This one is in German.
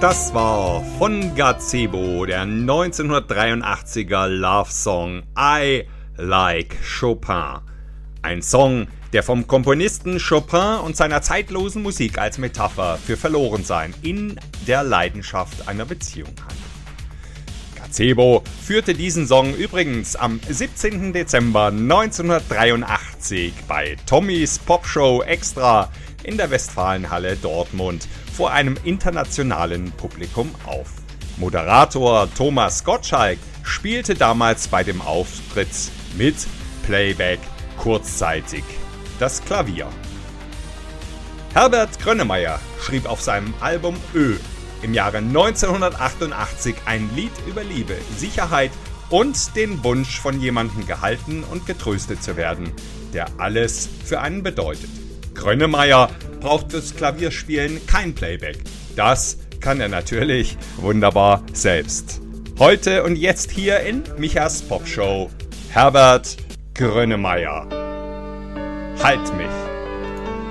Das war von Gazebo der 1983er Love-Song I Like Chopin. Ein Song, der vom Komponisten Chopin und seiner zeitlosen Musik als Metapher für Verlorensein in der Leidenschaft einer Beziehung handelt. Gazebo führte diesen Song übrigens am 17. Dezember 1983 bei Tommys Popshow Extra in der Westfalenhalle Dortmund vor einem internationalen Publikum auf. Moderator Thomas Gottschalk spielte damals bei dem Auftritt mit Playback kurzzeitig das Klavier. Herbert Grönemeyer schrieb auf seinem Album Ö im Jahre 1988 ein Lied über Liebe, Sicherheit und den Wunsch, von jemandem gehalten und getröstet zu werden, der alles für einen bedeutet. Grönemeyer braucht fürs Klavierspielen kein Playback. Das kann er natürlich wunderbar selbst. Heute und jetzt hier in Michas Popshow, Herbert Grönemeyer. Halt mich!